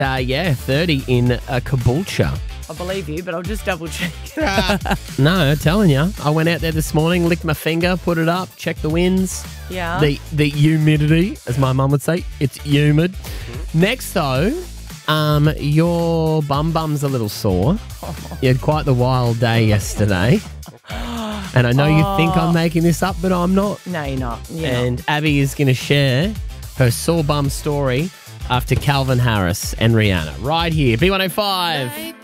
Yeah, 30 in Caboolture. I believe you, but I'll just double check. No, I'm telling you. I went out there this morning, licked my finger, put it up, checked the winds. Yeah. The humidity, as my mum would say. It's humid. Next, though, your bum's a little sore. You had quite the wild day yesterday. And I know you think I'm making this up, but I'm not. No, you're not. And Abby is going to share her sore bum story after Calvin Harris and Rihanna. Right here, B105.